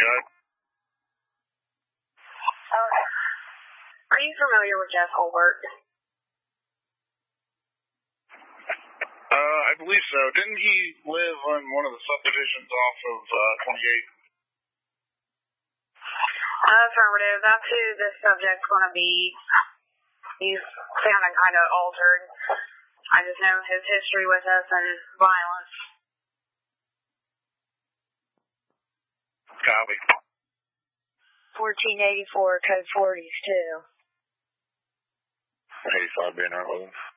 ahead. Are you familiar with Jeff Holbert? I believe so. Didn't he live on one of the subdivisions off of 28? Affirmative. That's who this subject's going to be. He's sounding kind of altered. I just know his history with us and violence. Copy. 1484, code 42. 85 being our home.